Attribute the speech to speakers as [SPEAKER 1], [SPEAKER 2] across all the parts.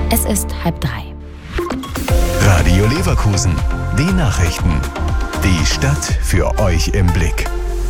[SPEAKER 1] Es ist 2:30.
[SPEAKER 2] Radio Leverkusen, die Nachrichten. Die Stadt für euch im Blick.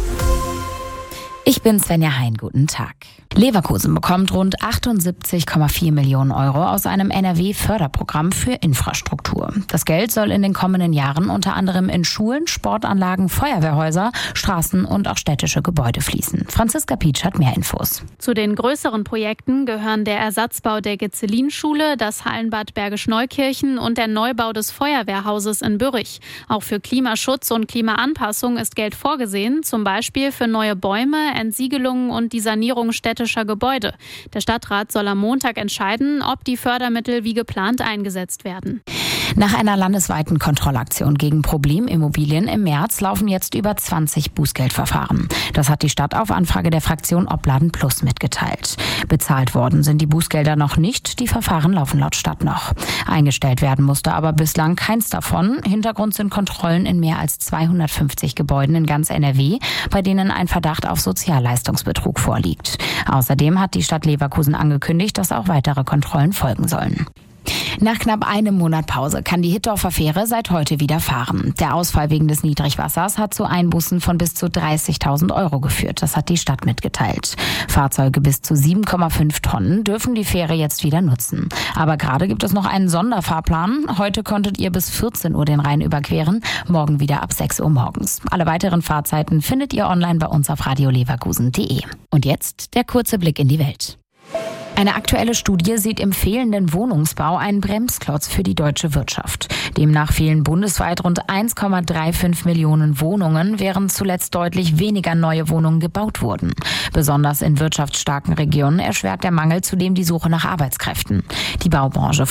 [SPEAKER 1] Ich bin Svenja Hein, guten Tag. Leverkusen bekommt rund 78,4 Millionen Euro aus einem NRW-Förderprogramm für Infrastruktur. Das Geld soll in den kommenden Jahren unter anderem in Schulen, Sportanlagen, Feuerwehrhäuser, Straßen und auch städtische Gebäude fließen. Franziska Pietsch hat mehr Infos.
[SPEAKER 3] Zu den größeren Projekten gehören der Ersatzbau der Gezelin-Schule, das Hallenbad Bergisch Neukirchen und der Neubau des Feuerwehrhauses in Bürrich. Auch für Klimaschutz und Klimaanpassung ist Geld vorgesehen, zum Beispiel für neue Bäume, Entsiegelungen und die Sanierung städtischer Gebäude. Der Stadtrat soll am Montag entscheiden, ob die Fördermittel wie geplant eingesetzt werden.
[SPEAKER 1] Nach einer landesweiten Kontrollaktion gegen Problemimmobilien im März laufen jetzt über 20 Bußgeldverfahren. Das hat die Stadt auf Anfrage der Fraktion Opladen Plus mitgeteilt. Bezahlt worden sind die Bußgelder noch nicht, die Verfahren laufen laut Stadt noch. Eingestellt werden musste aber bislang keins davon. Hintergrund sind Kontrollen in mehr als 250 Gebäuden in ganz NRW, bei denen ein Verdacht auf Sozialleistungsbetrug vorliegt. Außerdem hat die Stadt Leverkusen angekündigt, dass auch weitere Kontrollen folgen sollen. Nach knapp einem Monat Pause kann die Hittorfer Fähre seit heute wieder fahren. Der Ausfall wegen des Niedrigwassers hat zu Einbußen von bis zu 30.000 Euro geführt. Das hat die Stadt mitgeteilt. Fahrzeuge bis zu 7,5 Tonnen dürfen die Fähre jetzt wieder nutzen. Aber gerade gibt es noch einen Sonderfahrplan. Heute konntet ihr bis 14 Uhr den Rhein überqueren, morgen wieder ab 6 Uhr morgens. Alle weiteren Fahrzeiten findet ihr online bei uns auf radioleverkusen.de. Und jetzt der kurze Blick in die Welt. Eine aktuelle Studie sieht im fehlenden Wohnungsbau einen Bremsklotz für die deutsche Wirtschaft. Demnach fehlen bundesweit rund 1,35 Millionen Wohnungen, während zuletzt deutlich weniger neue Wohnungen gebaut wurden. Besonders in wirtschaftsstarken Regionen erschwert der Mangel zudem die Suche nach Arbeitskräften. Die Baubranche